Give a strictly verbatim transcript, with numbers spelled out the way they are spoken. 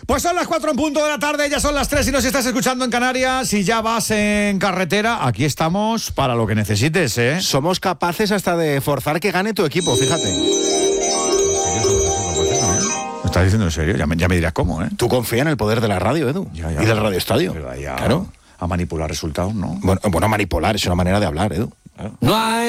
Pues son las cuatro en punto de la tarde, ya son las tres y nos estás escuchando en Canarias. Si ya vas en carretera, aquí estamos para lo que necesites, ¿eh? Somos capaces hasta de forzar que gane tu equipo, fíjate. ¿Me estás diciendo en serio? Ya me, ya me dirás cómo, ¿eh? Tú confía en el poder de la radio, Edu. Ya, ya, y del Radio Estadio. Ya, Claro. A manipular resultados, ¿no? Bueno, bueno, manipular es una manera de hablar, Edu. Claro. No hay